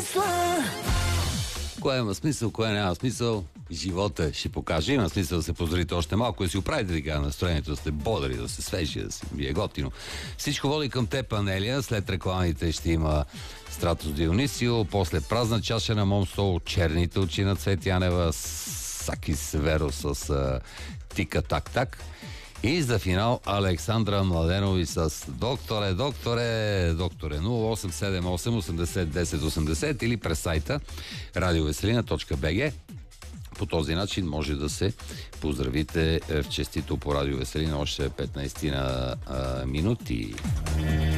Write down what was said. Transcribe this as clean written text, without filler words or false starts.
смисъла. Кое има смисъл, кое няма смисъл, живота ще покаже. Има смисъл да се поздравите още малко, да си оправите така настроението, да сте бодри, да сте свежи, да си ви е готино. Всичко води към теб, Анелия. След рекламите ще има Стратос Дионисио, после празна чаша на Момстол, черните очи на Цвети Янева, Саки Северо с Тика-так-так. И за финал Александра Младенови с Докторе 0878 80 10 80 или през сайта radiovеселина.bg. По този начин може да се поздравите в честито по Радио Веселина още 15 минути.